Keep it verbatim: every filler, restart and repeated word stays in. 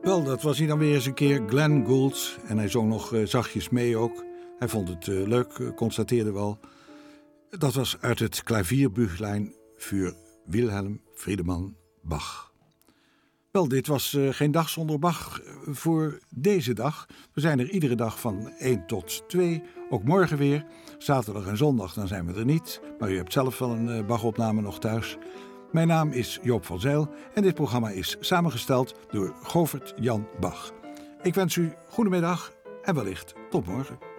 Wel, dat was hij dan weer eens een keer, Glenn Gould. En hij zong nog uh, zachtjes mee ook. Hij vond het uh, leuk, uh, constateerde wel. Dat was uit het klavierbüchlein voor Wilhelm Friedemann Bach. Wel, dit was uh, geen dag zonder Bach voor deze dag. We zijn er iedere dag van één tot twee. Ook morgen weer. Zaterdag en zondag, dan zijn we er niet. Maar u hebt zelf wel een uh, Bach-opname nog thuis. Mijn naam is Joop van Zijl en dit programma is samengesteld door Govert Jan Bach. Ik wens u goedemiddag en wellicht tot morgen.